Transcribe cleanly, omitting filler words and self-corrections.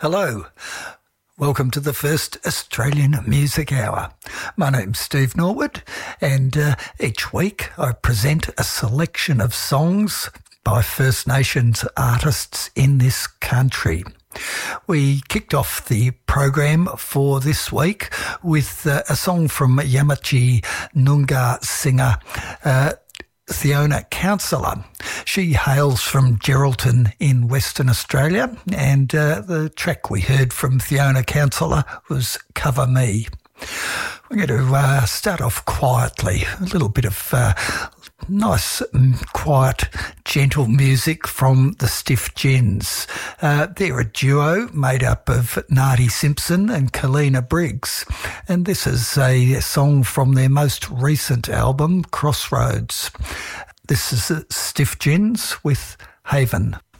Hello. Welcome to the first Australian Music Hour. My name's Steve Norwood, and each week I present a selection of songs by First Nations artists in this country. We kicked off the program for this week with a song from Yamatji Noongar singer Fiona Counsellor. She hails from Geraldton in Western Australia, and the track we heard from Fiona Counsellor was Cover Me. We're going to start off quietly, a little bit of nice, quiet, gentle music from the Stiff Gins. They're a duo made up of Nardi Simpson and Kalina Briggs, and this is a song from their most recent album, Crossroads. This is Stiff Gins with Haven.